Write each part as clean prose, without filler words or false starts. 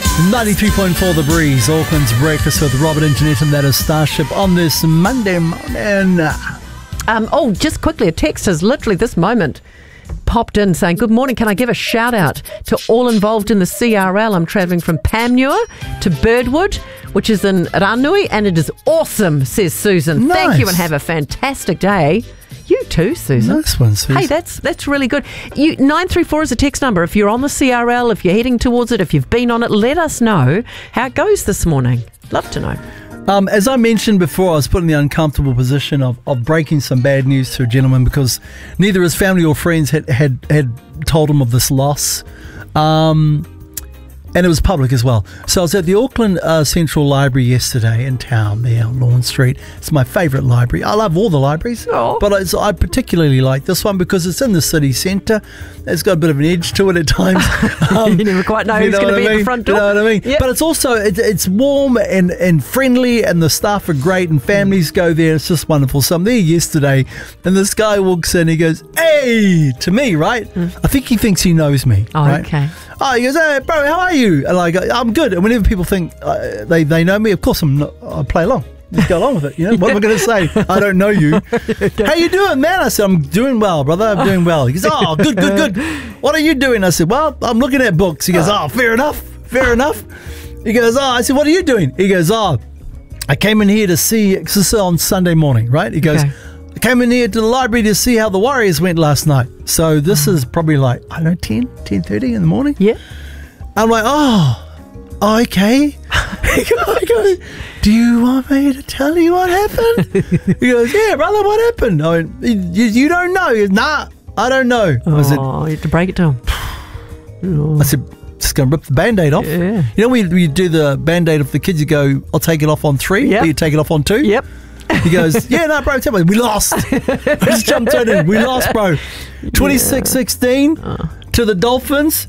93.4 The Breeze, Auckland's breakfast with Robert and Jeanette, and that is Starship on this Monday morning. Just quickly, a text has literally this moment popped in saying, good morning, can I give a shout out to all involved in the CRL? I'm travelling from Panmure to Birdwood, which is in Ranui, and it is awesome, says Susan. Nice. Thank you and have a fantastic day. You too, Susan. Nice one, Susan. Hey, that's really good. 934 is a text number. If you're on the CRL, if you're heading towards it, if you've been on it, let us know how it goes this morning. Love to know. As I mentioned before, I was put in the uncomfortable position of breaking some bad news to a gentleman because neither his family or friends had told him of this loss. And it was public as well. So I was at the Auckland Central Library yesterday in town there on Lawn Street. It's my favourite library. I love all the libraries, but I particularly like this one because it's in the city centre. It's got a bit of an edge to it at times. You never quite know who's going to be at the front door. You know what I mean? Yep. But it's also, it's warm and friendly, and the staff are great, and families go there. It's just wonderful. So I'm there yesterday, and this guy walks in, he goes, "Hey," to me, right? I think he thinks he knows me. Oh, right? Okay. Oh, he goes, "Hey, bro, how are you?" And I go, "I'm good." And whenever people think they know me, of course I play along. Just go along with it, you know. What am I going to say? I don't know you. How you doing, man? I said, "I'm doing well, brother. I'm doing well." He goes, "Oh, good. What are you doing?" I said, "Well, I'm looking at books." He goes, "Oh, fair enough. He goes, "Oh," I said, "What are you doing?" He goes, "Oh, I came in here to see," this is on Sunday morning, right? He goes, "I came in here to the library to see how the Warriors went last night." So this is probably like, I don't know, 10:30 in the morning. Yeah. I'm like, oh, okay. I go, "Do you want me to tell you what happened?" He goes, "Yeah, brother, what happened?" I went, you don't know? He goes, "Nah, I don't know." I said, you have to break it to him. I said, "Just going to rip the Band-Aid off." Yeah. You know when you do the Band-Aid of the kids, you go, "I'll take it off on 3, Yep. but you take it off on 2. Yep. He goes, "Yeah, no, bro, tell me, we lost." I just jumped in. We lost, bro. 26-16 to the Dolphins.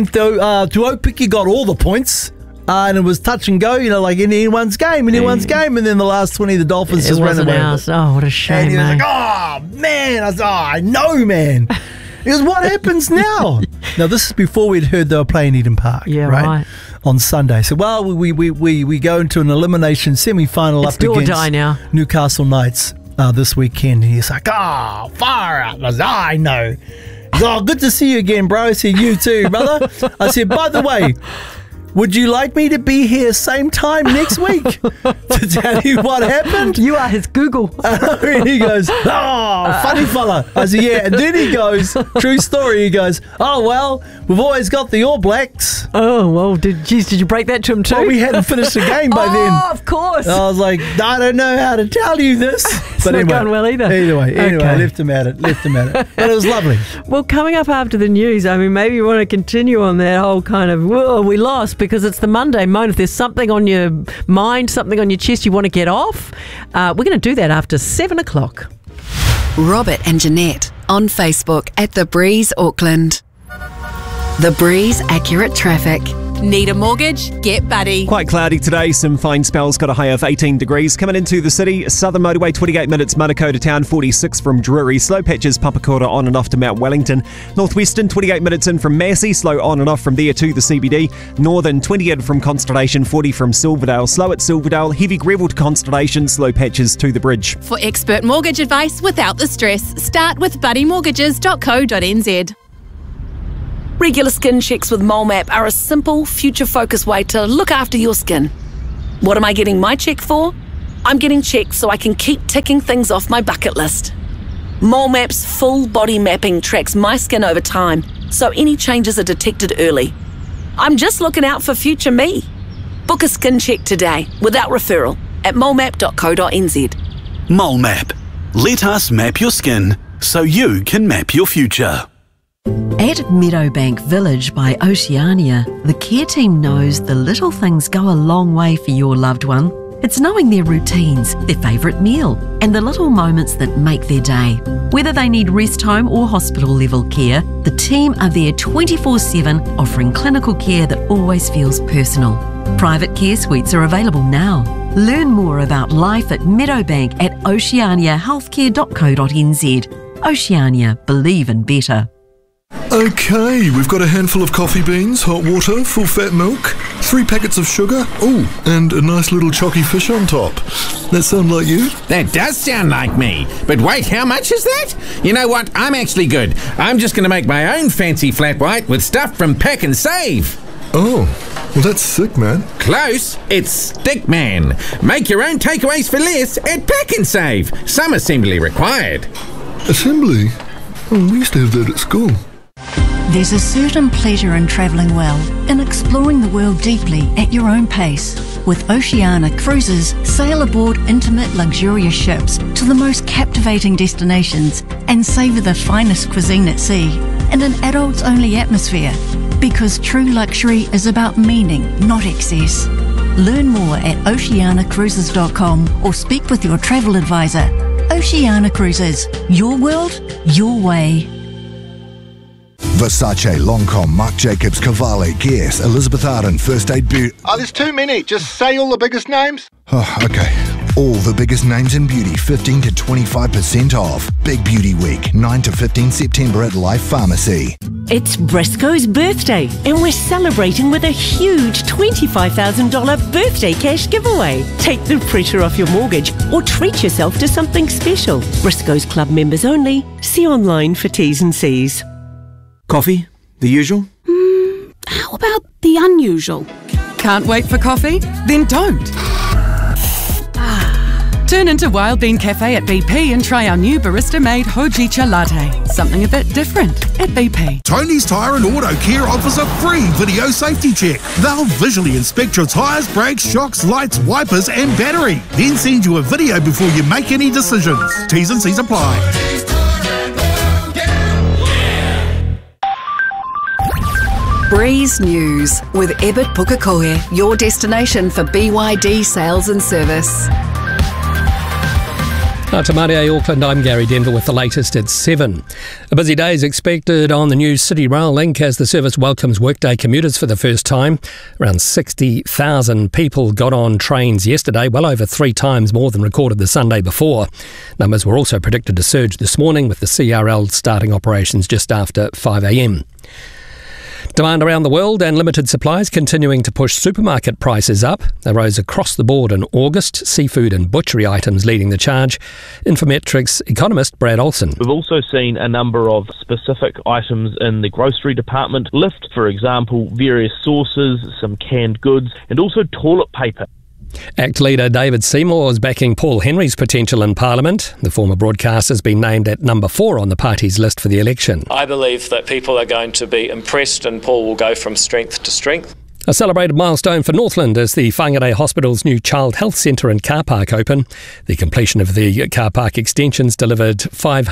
Tuopiki got all the points. And it was touch and go, you know, like in anyone's game. And then the last 20, the Dolphins just ran away. Oh, what a shame. And he was like, "Oh, man." I was like, "Oh, I know, man." He goes, "What happens now?" Now, this is before we'd heard they were playing Eden Park, right? On Sunday. So, well, we go into an elimination semi-final up do or against die now. Newcastle Knights this weekend. And he's like, "Oh, far out." I was like, "I know." He's like, "Oh, good to see you again, bro." I said, "You too, brother." I said, "By the way, would you like me to be here same time next week to tell you what happened?" You are his Google. And he goes, "Oh, funny fella." I said, "Yeah." And then he goes, true story, he goes, "Oh, well, we've always got the All Blacks." Oh, well, did you break that to him too? Well, we hadn't finished the game by then. Oh, of course. I was like, "I don't know how to tell you this." But not going well either. Anyway, Okay. I left him at it. But it was lovely. Well, coming up after the news, I mean, maybe you want to continue on that whole kind of, whoa, we lost, because it's the Monday moan. If there's something on your mind, something on your chest you want to get off, we're going to do that after 7 o'clock. Robert and Jeanette on Facebook at The Breeze Auckland. The Breeze Accurate Traffic. Need a mortgage? Get Buddy. Quite cloudy today, some fine spells, got a high of 18 degrees. Coming into the city, Southern Motorway 28 minutes, Manukau to town, 46 from Drury. Slow patches, Papakura on and off to Mount Wellington. Northwestern 28 minutes in from Massey, slow on and off from there to the CBD. Northern 28 from Constellation, 40 from Silverdale. Slow at Silverdale, heavy gravel to Constellation, slow patches to the bridge. For expert mortgage advice without the stress, start with buddymortgages.co.nz. Regular skin checks with MoleMap are a simple, future-focused way to look after your skin. What am I getting my check for? I'm getting checked so I can keep ticking things off my bucket list. MoleMap's full body mapping tracks my skin over time, so any changes are detected early. I'm just looking out for future me. Book a skin check today, without referral, at molemap.co.nz. MoleMap. Let us map your skin so you can map your future. At Meadowbank Village by Oceania, the care team knows the little things go a long way for your loved one. It's knowing their routines, their favourite meal, and the little moments that make their day. Whether they need rest home or hospital level care, the team are there 24/7, offering clinical care that always feels personal. Private care suites are available now. Learn more about life at Meadowbank at oceaniahealthcare.co.nz. Oceania, believe in better. Okay, we've got a handful of coffee beans, hot water, full fat milk, 3 packets of sugar. Oh, and a nice little chalky fish on top. That sound like you? That does sound like me. But wait, how much is that? You know what? I'm actually good. I'm just going to make my own fancy flat white with stuff from Pack and Save. Oh, well that's sick, man. Close. It's Stickman. Make your own takeaways for less at Pack and Save. Some assembly required. Assembly? Oh, we used to have that at school. There's a certain pleasure in travelling well, in exploring the world deeply at your own pace. With Oceania Cruises, sail aboard intimate, luxurious ships to the most captivating destinations and savour the finest cuisine at sea in an adults-only atmosphere. Because true luxury is about meaning, not excess. Learn more at oceanacruises.com or speak with your travel advisor. Oceania Cruises, your world, your way. Versace, Lancome, Marc Jacobs, Cavalli, Guess, Elizabeth Arden, First Aid Beauty. Oh, there's too many. Just say all the biggest names. Oh, okay. All the biggest names in beauty, 15 to 25% off. Big Beauty Week, 9 to 15 September at Life Pharmacy. It's Briscoe's birthday, and we're celebrating with a huge $25,000 birthday cash giveaway. Take the pressure off your mortgage or treat yourself to something special. Briscoe's Club members only. See online for T's and C's. Coffee? The usual? How about the unusual? Can't wait for coffee? Then don't. Turn into Wild Bean Cafe at BP and try our new barista-made Hojicha latte. Something a bit different at BP. Tony's Tyre and Auto Care offers a free video safety check. They'll visually inspect your tyres, brakes, shocks, lights, wipers and battery. Then send you a video before you make any decisions. T's and C's apply. Breeze News with Ebert Pukekohe, your destination for BYD sales and service. To Mare Auckland, I'm Gary Denver with the latest at 7. A busy day is expected on the new City Rail link as the service welcomes workday commuters for the first time. Around 60,000 people got on trains yesterday, well over 3 times more than recorded the Sunday before. Numbers were also predicted to surge this morning with the CRL starting operations just after 5 a.m. Demand around the world and limited supplies continuing to push supermarket prices up. They rose across the board in August, seafood and butchery items leading the charge. Infometrics economist Brad Olsen. We've also seen a number of specific items in the grocery department lift, for example, various sauces, some canned goods and also toilet paper. ACT leader David Seymour is backing Paul Henry's potential in Parliament. The former broadcaster has been named at number 4 on the party's list for the election. I believe that people are going to be impressed and Paul will go from strength to strength. A celebrated milestone for Northland as the Whangarei Hospital's new Child Health Centre and car park open. The completion of the car park extensions delivered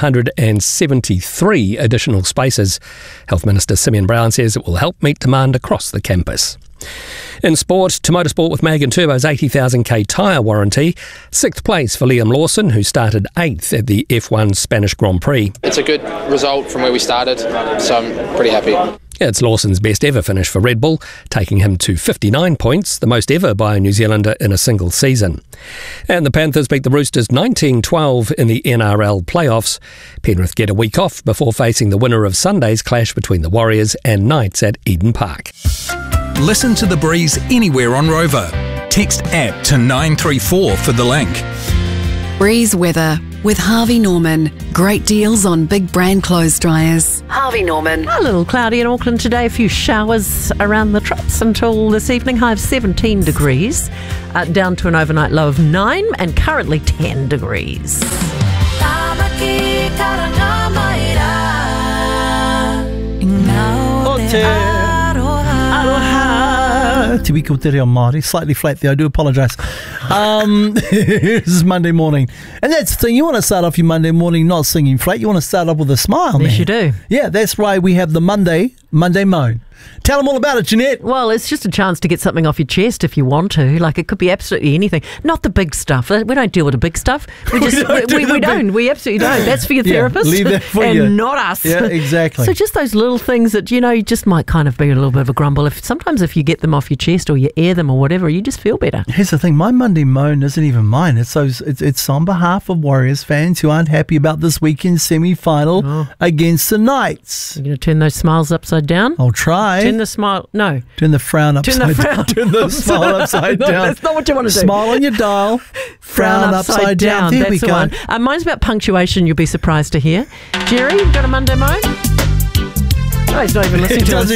573 additional spaces. Health Minister Simeon Brown says it will help meet demand across the campus. In sport, to motorsport with Mag and Turbo's 80,000k tyre warranty. 6th place for Liam Lawson, who started 8th at the F1 Spanish Grand Prix. It's a good result from where we started, so I'm pretty happy. It's Lawson's best ever finish for Red Bull, taking him to 59 points, the most ever by a New Zealander in a single season. And the Panthers beat the Roosters 19-12 in the NRL playoffs. Penrith get a week off before facing the winner of Sunday's clash between the Warriors and Knights at Eden Park. Listen to The Breeze anywhere on Rover. Text app to 934 for the link. Breeze weather with Harvey Norman. Great deals on big brand clothes dryers. Harvey Norman. A little cloudy in Auckland today. A few showers around the traps until this evening. High of 17 degrees. Down to an overnight low of 9 and currently 10 degrees. Tibiko te reo Māori. Slightly flat there, I do apologise. This is Monday morning. And that's the thing, you want to start off your Monday morning not singing flat, you want to start off with a smile, man. Yes, you do. Yeah, that's why we have the Monday Moan. Tell them all about it, Jeanette. Well, it's just a chance to get something off your chest if you want to. Like, it could be absolutely anything. Not the big stuff. We don't deal with the big stuff. We don't. We absolutely don't. That's for your therapist. Leave that for and you. not us. Yeah, exactly. So just those little things that, you just might kind of be a little bit of a grumble. Sometimes if you get them off your chest or you air them or whatever, you just feel better. Here's the thing, my Monday moan isn't even mine. It's on behalf of Warriors fans who aren't happy about this weekend's semi-final against the Knights. You're going to turn those smiles upside down? I'll try. eh? Turn the smile. No. Turn the frown upside Turn the frown. down. Turn the smile upside No, down. that's not what you want to do. Smile on your dial. Frown upside down. There That's we the go. one. Mine's about punctuation. You'll be surprised to hear. Jerry, you've got a Monday mode? Oh, he's not even listening to us.